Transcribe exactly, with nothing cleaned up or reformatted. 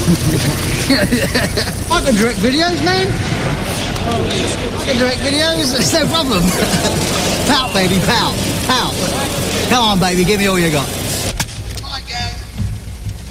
I can direct videos, man. I can direct videos, it's no problem. Pout, baby, pout, pout. Come on, baby, give me all you got.